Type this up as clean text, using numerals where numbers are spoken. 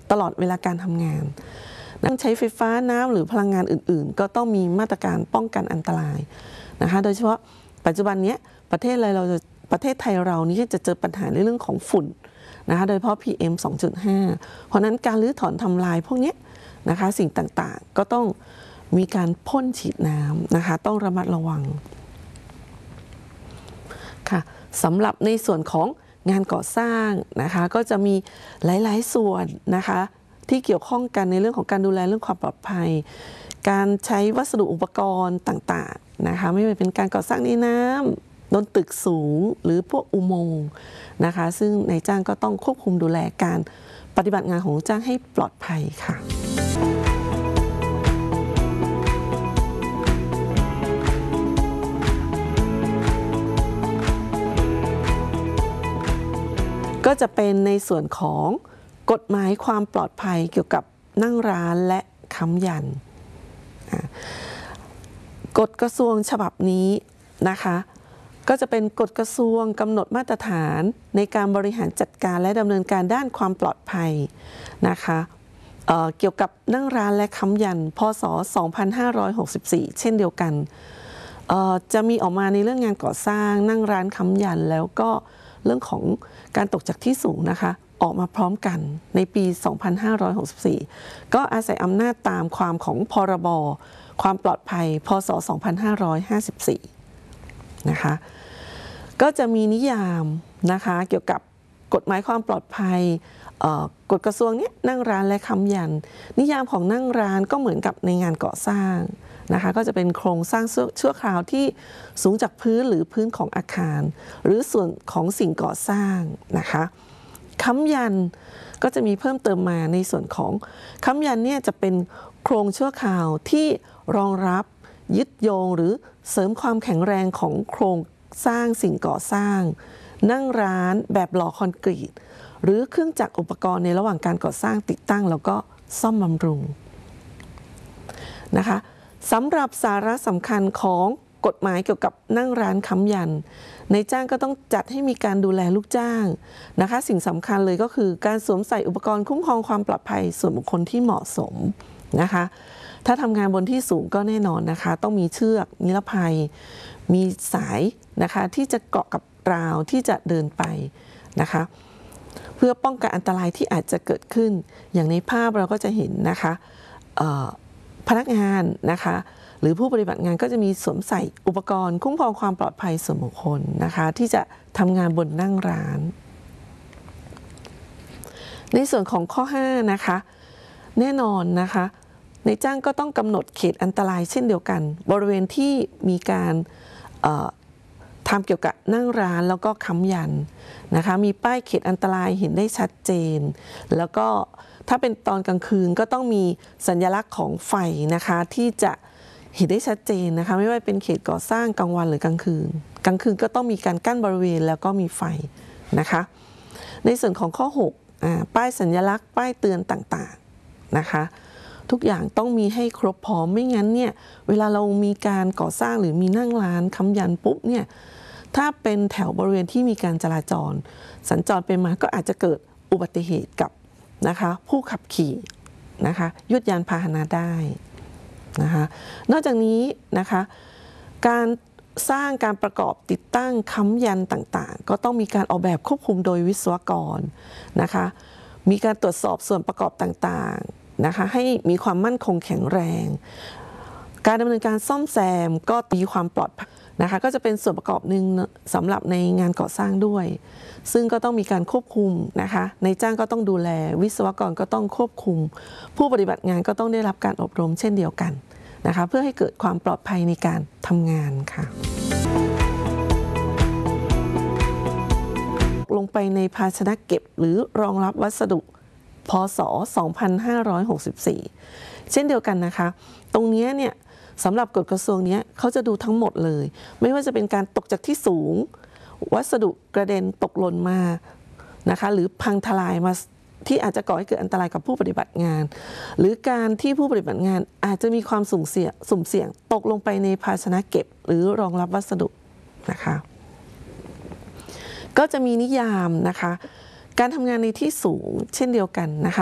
ตลอดเวลาการทำงานต้องใช้ไฟฟ้าน้ำหรือพลังงานอื่นๆก็ต้องมีมาตรการป้องกันอันตรายนะคะโดยเฉพาะปัจจุบันนี้ประเทศไทยเรานี่จะเจอปัญหาในเรื่องของฝุ่นนะคะโดยเฉพาะ PM 2.5 เพราะนั้นการรื้อถอนทำลายพวกนี้นะคะสิ่งต่างๆก็ต้องมีการพ่นฉีดน้ำนะคะต้องระมัดระวังค่ะสำหรับในส่วนของงานก่อสร้างนะคะก็จะมีหลายๆส่วนนะคะที่เกี่ยวข้องกันในเรื่องของการดูแลเรื่องความปลอดภัยการใช้วัสดุอุปกรณ์ต่างๆนะคะไม่ว่าเป็นการก่อสร้างในน้ำบนตึกสูงหรือพวกอุโมงค์นะคะซึ่งนายจ้างก็ต้องควบคุมดูแลการปฏิบัติงานของลูกจ้างให้ปลอดภัยค่ะก็จะเป็นในส่วนของกฎหมายความปลอดภัยเกี่ยวกับนั่งร้านและค้ำยันกฎกระทรวงฉบับนี้นะคะก็จะเป็นกฎกระทรวงกำหนดมาตรฐานในการบริหารจัดการและดำเนินการด้านความปลอดภัยนะคะเกี่ยวกับนั่งร้านและค้ำยันพ.ศ. 2564 เช่นเดียวกันจะมีออกมาในเรื่องงานก่อสร้างนั่งร้านค้ำยันแล้วก็เรื่องของการตกจากที่สูงนะคะออกมาพร้อมกันในปี 2564 ก็อาศัยอำนาจตามความของพรบความปลอดภัยพ.ศ. 2554 นะคะก็จะมีนิยามนะคะเกี่ยวกับกฎหมายความปลอดภัยกฎกระทรวงนี้นั่งร้านและค้ำยันนิยามของนั่งร้านก็เหมือนกับในงานก่อสร้างนะคะก็จะเป็นโครงสร้างชั่วคราวที่สูงจากพื้นหรือพื้นของอาคารหรือส่วนของสิ่งก่อสร้างนะคะค้ำยันก็จะมีเพิ่มเติมมาในส่วนของค้ำยันเนี่ยจะเป็นโครงชั่วคราวที่รองรับยึดโยงหรือเสริมความแข็งแรงของโครงสร้างสิ่งก่อสร้างนั่งร้านแบบหล่อคอนกรีตหรือเครื่องจักรอุปกรณ์ในระหว่างการก่อสร้างติดตั้งแล้วก็ซ่อมบำรุงนะคะสำหรับสาระสำคัญของกฎหมายเกี่ยวกับนั่งร้านค้ำยันนายจ้างก็ต้องจัดให้มีการดูแลลูกจ้างนะคะสิ่งสำคัญเลยก็คือการสวมใส่อุปกรณ์คุ้มครองความปลอดภัยส่วนบุคคลที่เหมาะสมนะคะถ้าทำงานบนที่สูงก็แน่นอนนะคะต้องมีเชือกนิรภัยมีสายนะคะที่จะเกาะกับราวที่จะเดินไปนะคะเพื่อป้องกันอันตรายที่อาจจะเกิดขึ้นอย่างในภาพเราก็จะเห็นนะคะพนักงานนะคะหรือผู้ปฏิบัติงานก็จะมีสวมใส่อุปกรณ์คุ้มครองความปลอดภัยส่วนบุคคลนะคะที่จะทำงานบนนั่งร้านในส่วนของข้อ5นะคะแน่นอนนะคะนายจ้างก็ต้องกำหนดเขตอันตรายเช่นเดียวกันบริเวณที่มีการทำเกี่ยวกับนั่งร้านแล้วก็ค้ำยันนะคะมีป้ายเขตอันตรายเห็นได้ชัดเจนแล้วก็ถ้าเป็นตอนกลางคืนก็ต้องมีสัญลักษณ์ของไฟนะคะที่จะเห็นได้ชัดเจนนะคะไม่ว่าเป็นเขตก่อสร้างกลางวันหรือกลางคืนก็ต้องมีการกั้นบริเวณแล้วก็มีไฟนะคะในส่วนของข้อ6ป้ายสัญลักษณ์ป้ายเตือนต่างๆนะคะทุกอย่างต้องมีให้ครบพร้อมไม่งั้นเนี่ยเวลาเรามีการก่อสร้างหรือมีนั่งร้านค้ำยันปุ๊บเนี่ยถ้าเป็นแถวบริเวณที่มีการจราจรสัญจรไปมาก็อาจจะเกิดอุบัติเหตุกับนะคะผู้ขับขี่นะคะยวดยานพาหนะได้นะคะนอกจากนี้นะคะการสร้างการประกอบติดตั้งค้ำยันต่างๆก็ต้องมีการออกแบบควบคุมโดยวิศวกรนะคะมีการตรวจสอบส่วนประกอบต่างๆนะคะให้มีความมั่นคงแข็งแรงการดำเนินการซ่อมแซมก็มีความปลอดภัยนะคะก็จะเป็นส่วนประกอบหนึ่งสำหรับในงานก่อสร้างด้วยซึ่งก็ต้องมีการควบคุมนะคะนายจ้างก็ต้องดูแลวิศวกรก็ต้องควบคุมผู้ปฏิบัติงานก็ต้องได้รับการอบรมเช่นเดียวกันนะคะเพื่อให้เกิดความปลอดภัยในการทำงานค่ะลงไปในภาชนะเก็บหรือรองรับวัสดุพ.ศ. 2564 เช่นเดียวกันนะคะตรงนี้เนี่ยสำหรับกฎกระทรวงนี้เขาจะดูทั้งหมดเลยไม่ว่าจะเป็นการตกจากที่สูงวัสดุกระเด็นตกหล่นมานะคะหรือพังทลายมาที่อาจจะก่อให้เกิดอันตรายกับผู้ปฏิบัติงานหรือการที่ผู้ปฏิบัติงานอาจจะมีความสุ่มเสี่ยงตกลงไปในภาชนะเก็บหรือรองรับวัสดุนะคะก็จะมีนิยามนะคะการทำงานในที่สูงเช่นเดียวกันนะคะ